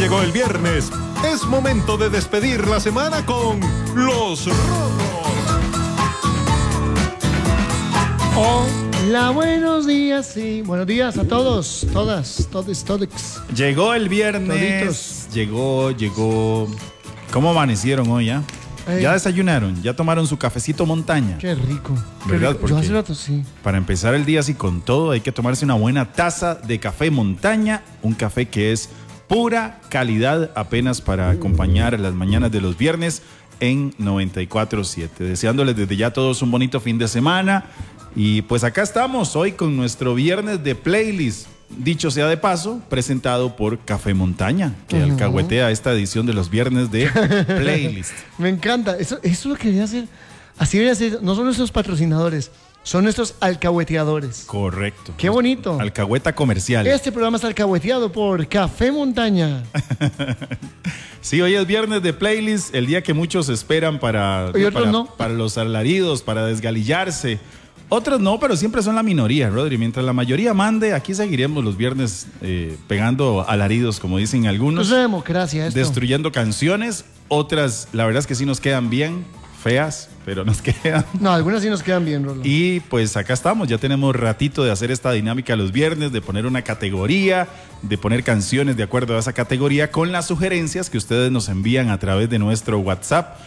Llegó el viernes. Es momento de despedir la semana con Los Rorros. Hola, buenos días, sí. Buenos días a todos, todas, todos. Llegó el viernes. Toditos. Llegó. ¿Cómo amanecieron hoy ya? Ey. ¿Ya desayunaron? ¿Ya tomaron su cafecito montaña? Qué rico. ¿Verdad? Yo Porque hace rato, sí. para empezar el día así con todo, hay que tomarse una buena taza de café montaña. Un café que es pura calidad, apenas para acompañar las mañanas de los viernes en 94.7. Deseándoles desde ya a todos un bonito fin de semana. Y pues acá estamos hoy con nuestro viernes de playlist. Dicho sea de paso, presentado por Café Montaña, que alcahuetea esta edición de los viernes de playlist. Me encanta. Eso lo quería hacer. Así debería ser. No son nuestros patrocinadores, son nuestros alcahueteadores. Correcto. Qué bonito. Alcahueta comercial. Este programa está alcahueteado por Café Montaña. Sí, hoy es viernes de playlist, el día que muchos esperan para los alaridos, para desgalillarse. Otros no, pero siempre son la minoría, Rodri. Mientras la mayoría mande, aquí seguiremos los viernes pegando alaridos, como dicen algunos. Es una democracia esto. Destruyendo canciones. Otras, la verdad es que sí nos quedan bien, feas, pero nos quedan. No, algunas sí nos quedan bien, Rolo. Y pues acá estamos, ya tenemos ratito de hacer esta dinámica los viernes, de poner una categoría, de poner canciones de acuerdo a esa categoría con las sugerencias que ustedes nos envían a través de nuestro WhatsApp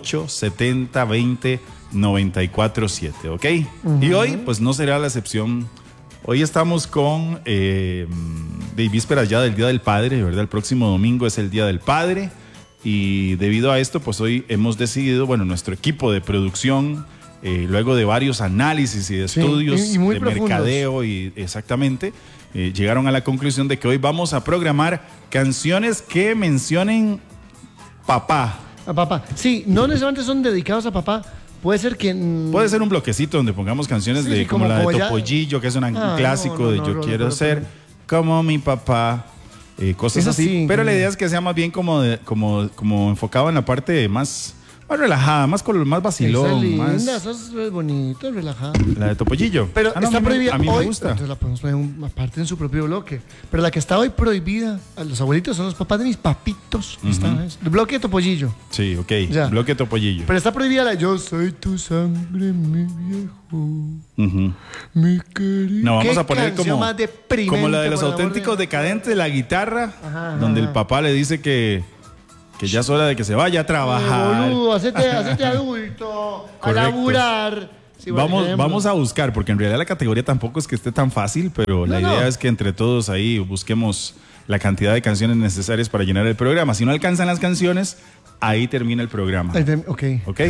870-20-947, ¿ok? Y hoy pues no será la excepción. Hoy estamos con de vísperas ya del Día del Padre, ¿verdad? El próximo domingo es el Día del Padre. Y debido a esto, pues hoy hemos decidido, bueno, nuestro equipo de producción, luego de varios análisis y de estudios y muy de profundos. mercadeo y exactamente, llegaron a la conclusión de que hoy vamos a programar canciones que mencionen papá. A papá. Sí, no necesariamente son dedicados a papá. Puede ser que... Puede ser un bloquecito donde pongamos canciones Sí, de como la de como ya- Topollillo, que es un clásico no, de no, Yo no, quiero no, ser como mi papá. Cosas Eso así, sí, pero la que- idea es que sea más bien como enfocado en la parte más relajada, más vacilón, Esa es linda, más esa es bonito, relajada. la de Topollillo. Pero no, está prohibida a mí hoy. me gusta. Entonces la podemos poner aparte en su propio bloque. Pero la que está hoy prohibida, a los abuelitos son los papás de mis papitos. El bloque de Topollillo. Sí, ok, Ya. bloque Topollillo. Pero está prohibida la Yo soy tu sangre, mi viejo, Ujú. mi querido. No, vamos ¿Qué a poner canción más deprimente, como la de los por el amor auténticos de- decadentes de la guitarra, Ajá, donde ajá. el papá le dice que ya es hora de que se vaya a trabajar. Boludo, hacete adulto, a Correcto. laburar. Sí, por ejemplo. Vamos a buscar, porque en realidad la categoría tampoco es que esté tan fácil, pero la idea es que entre todos ahí busquemos la cantidad de canciones necesarias para llenar el programa. Si no alcanzan las canciones, ahí termina el programa. Ok. ¿Ok?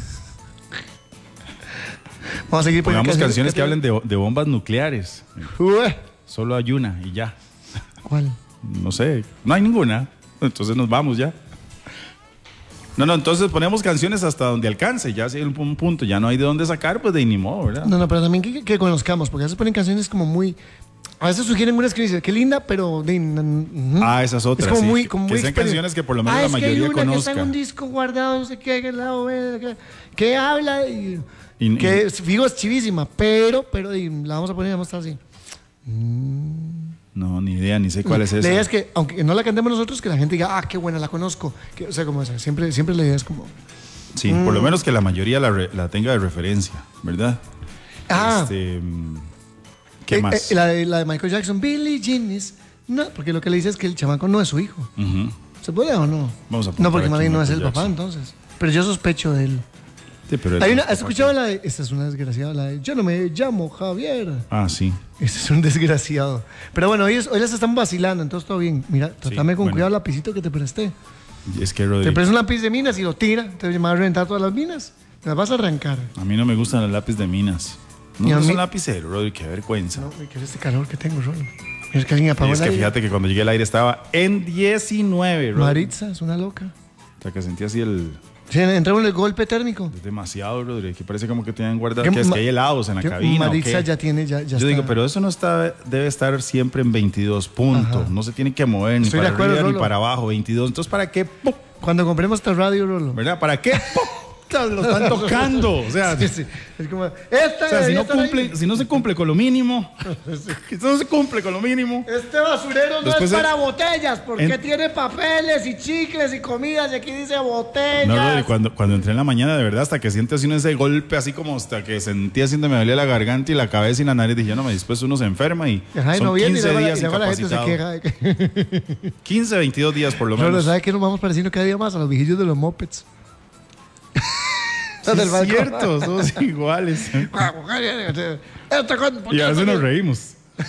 Vamos a seguir poniendo Pongamos canciones que hablen de bombas nucleares. Ué. Solo hay una y ya. ¿Cuál? No sé, no hay ninguna. Entonces nos vamos ya. No, entonces ponemos canciones hasta donde alcance. Ya si hay un punto, ya no hay de dónde sacar, pues de ni modo, ¿verdad? No, pero también que conozcamos, porque a veces ponen canciones como muy... A veces sugieren unas que dicen, qué linda, pero... Esa es otra. Es como sí, muy... que Como muy sean exper- canciones que por lo menos la es que hay mayoría una que conozca. está en un disco guardado, no sé qué, que la que habla y Y- que fijo es chivísima, pero la vamos a poner y vamos a estar así. No, ni idea, ni sé cuál es esa. La idea es que, aunque no la cantemos nosotros, que la gente diga, qué buena, la conozco. O sea, como esa. Siempre la idea es como... Sí, por lo menos que la mayoría la tenga de referencia, ¿verdad? ¿Qué más? La de Michael Jackson, Billie Jean is... No, porque lo que le dice es que el chamaco no es su hijo. Ujú. ¿Se puede o no? Vamos a apuntar No, porque aquí más bien no es el Michael papá, Jackson. entonces. Pero yo sospecho de él. Sí, pero Hay una, ¿has escuchado la de... Esta es una desgraciada, la de... Yo no me llamo Javier. Ah, sí. Este es un desgraciado. Pero bueno, hoy las están vacilando, entonces todo bien. Mira, trátame con bueno. cuidado el lapicito que te presté. Es que Te Rodri, prestas un lápiz de minas y lo tira. Te vas a reventar todas las minas. Te las vas a arrancar. a mí no me gustan los lápiz de minas. Y a No es mí- un lapicero, Rodri, qué vergüenza. No, ¿qué es este calor que tengo, Rolo? Es que alguien Y apagó es el que aire. fíjate que cuando llegué al aire estaba en 19, Rodri. Maritza es una loca. O sea, que sentí así el... Sí, entramos en el golpe térmico. Es demasiado, Rodri. Que parece como que tienen guardado... Que Que es ma- que hay helados en la Que cabina, ¿o Maritza qué? ya tiene, ya Yo está. digo, pero eso no está, debe estar siempre en 22 puntos. Ajá. No se tiene que mover ni Estoy de para acuerdo, arriba ni Rolo. para abajo, 22. Entonces, ¿para qué? ¡Pum! Cuando compremos esta radio, Rolo. ¿Verdad? ¿Para qué? ¡Pum! putas lo están tocando? O sea, Sí, sí. Es como, o sea, si debería no estar ahí. cumple, si no se cumple con lo mínimo, si no se cumple con lo mínimo. Este basurero no Después es para botellas, porque en- tiene papeles y chicles y comidas y aquí dice botellas. No, Rodri, cuando entré en la mañana, de verdad, hasta que siente así uno ese golpe, así como hasta que sentí así, me dolía la garganta y la cabeza y la nariz, dije, no, después uno se enferma y Ajá, y son no viene 15 y días luego la gente se incapacitado. queja de que... 15, 22 días por lo Pero menos. ¿sabe qué nos vamos pareciendo cada día más? A los viejillos de los mopeds. Sí, Del es balcón. cierto, somos iguales. Y a veces nos reímos.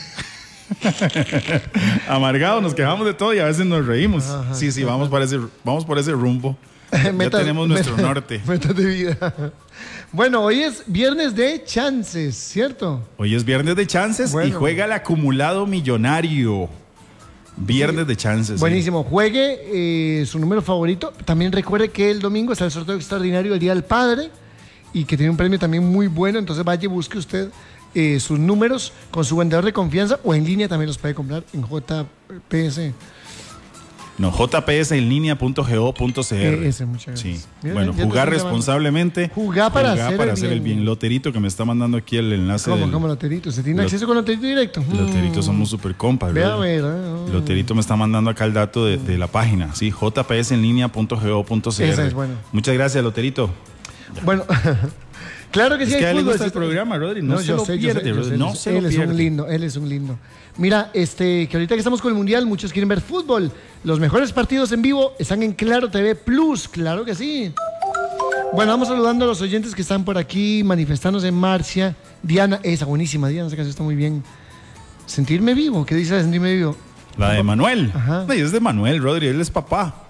Amargados, nos quejamos de todo y a veces nos reímos. Ajá. Sí, vamos por ese rumbo. Ya tenemos nuestro norte. Metas de vida. Bueno, hoy es viernes de chances, ¿cierto? Hoy es viernes de chances y Bueno. juega el acumulado millonario. Viernes de chances. sí. Buenísimo. Juegue su número favorito. También recuerde que el domingo está el sorteo extraordinario del Día del Padre y que tiene un premio también muy bueno. Entonces vaya y busque usted sus números con su vendedor de confianza o en línea también los puede comprar en JPS. No, jpsenlinea.go.cr. Ese, muchas Sí. gracias. Mira, Bueno, ya te jugar estoy llamando. responsablemente. Jugar para hacer el bien. Loterito que me está mandando aquí el enlace. ¿Cómo Loterito? ¿Se tiene Lot- acceso con Loterito directo? Loterito somos super compas. Vea, ¿verdad? ver. Loterito me está mandando acá el dato de la página, sí, jpsenlinea.go.cr. Esa es buena. Muchas gracias, Loterito. Bueno, claro que sí Es hay que a él le fútbol. gusta el programa, Rodri. No se yo lo sé, pierde, yo sé, Rodri. yo No sé. se lo Él es pierde. un lindo, él es un lindo. Mira, que ahorita que estamos con el Mundial, muchos quieren ver fútbol. Los mejores partidos en vivo están en Claro TV Plus, claro que sí. Bueno, vamos saludando a los oyentes que están por aquí manifestándose en marcha. Diana, esa buenísima, Diana, esa canción está muy bien. Sentirme vivo, ¿qué dice de sentirme vivo? La de Manuel. Ajá. No, y es de Manuel, Rodri, él es papá.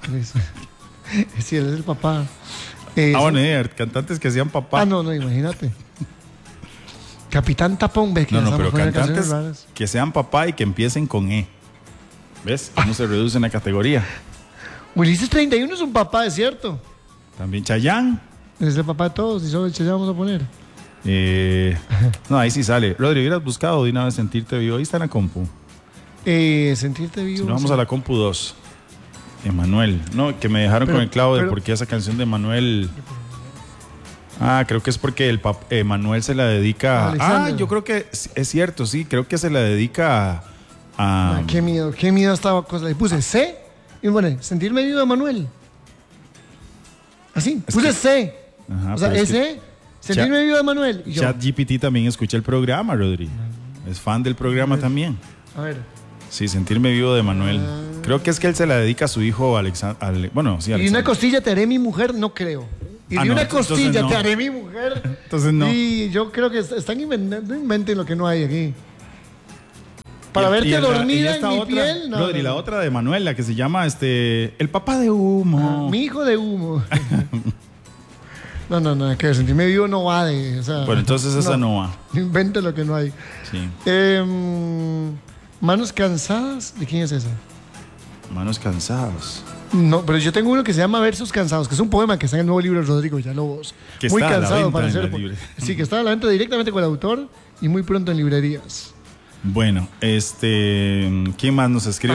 Sí, él es el papá. Bueno, cantantes que hacían papá. no, imagínate. Capitán Tapón, ves que No, ya pero estamos poniendo cantantes canciones raras. que sean papá y que empiecen con E. ¿Ves? ¿Cómo se reduce en la categoría? Ulises 31 es un papá, es cierto. También Chayanne. Es el papá de todos y solo ya vamos a poner. No, ahí sí sale. Rodri, hubieras buscado de una vez Sentirte Vivo. Ahí está en la compu. Sentirte vivo. Si no, vamos sí. a la compu 2. Emanuel. No, que me dejaron Pero- con el clavo de pero- por qué esa canción de Manuel. Creo que es porque Manuel se la dedica. Alexander. Yo creo que es cierto, sí. Creo que se la dedica a. Qué miedo esta cosa. Le puse C y bueno, sentirme vivo de Manuel. Así, Es puse que- C. Ajá, O sea, pero es que ese, sentirme vivo de Manuel. Y yo, ChatGPT también escucha el programa, Rodri. Es fan del programa también. a ver, Sí, Sentirme Vivo de Manuel. Creo que es que él se la dedica a su hijo Alexander. Bueno, sí, y de una Alexander. costilla te haré mi mujer, no creo. Y de no, una entonces costilla no. te haré mi mujer. Entonces no. Y yo creo que están inventando, no inventen lo que no hay aquí. Para Y verte y dormida esta en mi otra, piel. No, Rodri, no, la no. otra de Manuel, la que se llama El papá de humo. Mi hijo de humo. No, que sentirme vivo no va de. O sea, Bueno, entonces esa no va. Invente lo que no hay. Sí. Manos cansadas. ¿De quién es esa? Manos cansados. No, pero yo tengo uno que se llama Versos cansados, que es un poema que está en el nuevo libro de Rodrigo Villalobos. Que Muy está a la cansado venta para en ser. la libre- Sí, que está a la venta directamente con el autor y muy pronto en librerías. Bueno, ¿quién más nos escribe?